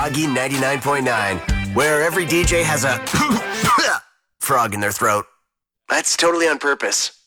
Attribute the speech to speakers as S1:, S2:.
S1: Froggy 99.9, where every DJ has a frog in their throat. That's totally on purpose.